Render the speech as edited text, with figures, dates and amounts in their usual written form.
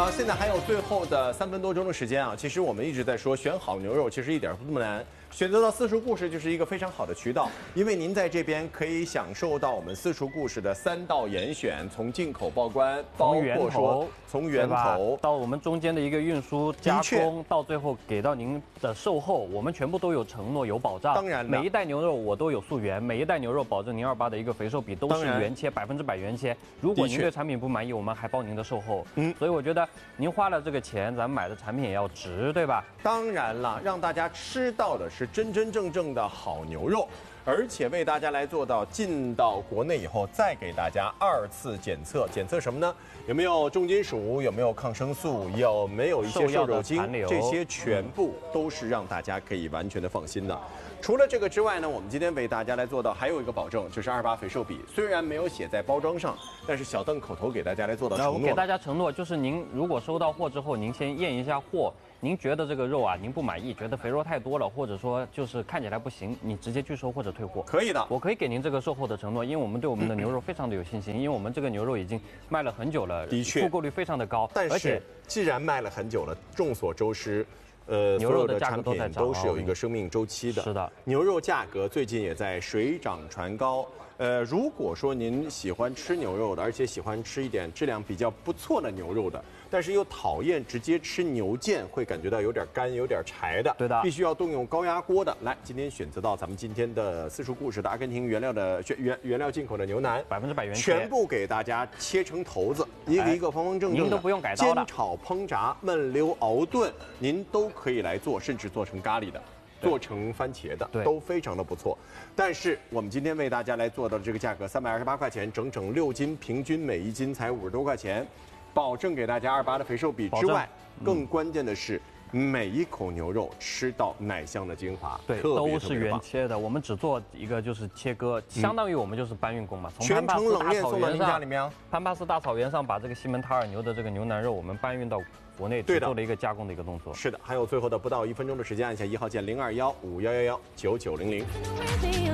现在还有最后的3分多钟的时间啊，其实我们一直在说选好牛肉，其实一点都不难。选择到私厨故事就是一个非常好的渠道，因为您在这边可以享受到我们私厨故事的3道严选，从进口报关，包括说从源头到我们中间的一个运输加工，到最后给到您的售后，我们全部都有承诺有保障。 当然， 每一袋牛肉我都有溯源，每一袋牛肉保证您28的一个肥瘦比都是原切，100%原切。如果您对产品不满意，我们还包您的售后。所以我觉得您花了这个钱，咱们买的产品也要值，对吧？ 当然了，让大家吃到的是真真正正的好牛肉，而且为大家来做到进到国内以后再给大家2次检测，检测什么呢？有没有重金属？有没有抗生素？有没有一些瘦肉精？这些全部都是让大家可以完全的放心的。除了这个之外呢，我们今天为大家来做到还有一个保证，就是28肥瘦比，虽然没有写在包装上，但是小邓口头给大家来做到承诺。 我给大家承诺，就是您如果收到货之后，您先验一下货。您觉得这个肉啊，您不满意，觉得肥肉太多了，或者说就是看起来不行，你直接拒收或者退货， 可以的。 我可以给您这个售后的承诺，因为我们对我们的牛肉非常的有信心，因为我们这个牛肉已经卖了很久了， 的确复购率非常的高。 但是既然卖了很久了，众所周知。 牛肉的产品都是有一个生命周期的。 是的， 牛肉价格最近也在水涨船高。如果说您喜欢吃牛肉的，而且喜欢吃一点质量比较不错的牛肉的，但是又讨厌直接吃牛腱，会感觉到有点干、有点柴的， 对的， 必须要动用高压锅的。来，今天选择到咱们今天的私厨故事的阿根廷原料进口的牛腩 ，100%原切， 全部给大家切成头子，一个一个方方正正的， 您都不用改刀的， 煎炒烹炸、焖溜熬炖，您都可以来做，甚至做成咖喱的。做成番茄的都非常的不错，但是我们今天为大家来做到的这个价格328块钱，整整6斤，平均每1斤才50多块钱，保证给大家28的肥瘦比之外，更关键的是每一口牛肉吃到奶香的精华， 对，都是原切的。我们只做一个就是切割，相当于我们就是搬运工嘛，从全程冷链送到您家里面。 潘巴斯大草原上把这个西门塔尔牛的这个牛腩肉，我们搬运到国内，只做了一个加工的一个动作。 是的，还有最后的不到1分钟的时间，按下1号键0215111990。